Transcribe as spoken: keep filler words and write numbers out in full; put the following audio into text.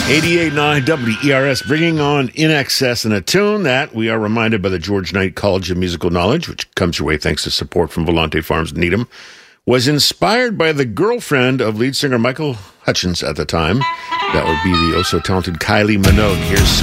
eighty-eight point nine W E R S, bringing on In Excess, and a tune that we are reminded by the George Knight College of Musical Knowledge, which comes your way thanks to support from Volante Farms in Needham, was inspired by the girlfriend of lead singer Michael Hutchence at the time. That would be the oh-so-talented Kylie Minogue. Here's